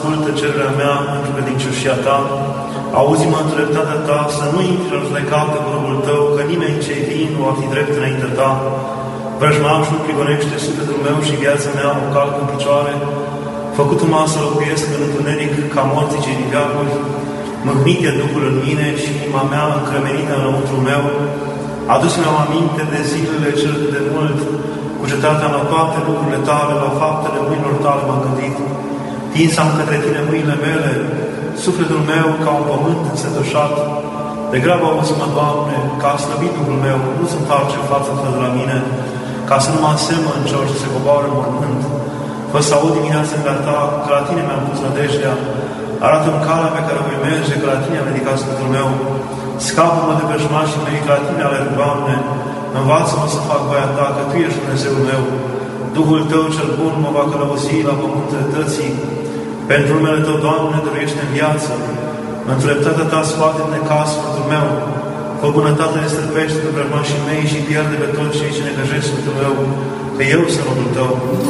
Ascultă cererea mea pentru credincioșia ta, auzi-mă în dreptatea ta, să nu intri în judecată cu robul tău, că nimeni ce-i vin nu va fi drept înaintea ta. Vrăjmașul prigonește sufletul meu și viața mea o calc în picioare. Făcut-mă să locuiesc în întuneric ca morții cei din veacuri. Mâhnit e Duhul în mine și inima mea încremenită înăuntrul meu. Adus-mi-am aminte de zilele cele de mult, cugetată la toate lucrurile tale, la faptele mâinilor tale m-am gândit. Tins-am către tine mâinile mele, sufletul meu ca un pământ însetușat. Degrabă auzi-mă, Doamne, că a slăbit Duhul meu, nu-ți întoarce fața ta de la mine, ca să nu mă asemăn celor ce se coboară în mormânt. Fă să aud dimineața de la ta, că la tine mi-am pus nădejdea. Arată-mi calea pe care voi merge, că la tine am ridicat sufletul meu. Scapă-mă de vrăjmașii mei, că la tine alerg, Doamne. Învață-mă să fac voia ta, că tu ești Dumnezeul meu. Duhul tău cel bun mă va călăuzi la pământul dreptății. Pentru numele tău, Doamne, dăruiește în viață. Într-o dreptatea ta scoate-ne ca sfântul meu. Fă bunătate ne străpește pe vrăjmașii mei și pierde pe toți cei ce necăjesc sfântul meu, că eu sunt robul tău.